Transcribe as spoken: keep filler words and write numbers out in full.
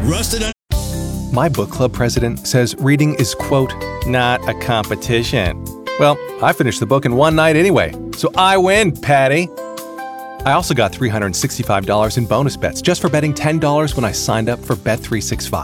Rusted on. My book club president says reading is, quote, not a competition. Well, I finished the book in one night anyway, so I win, Patty. I also got three hundred sixty-five dollars in bonus bets just for betting ten dollars when I signed up for Bet three sixty-five.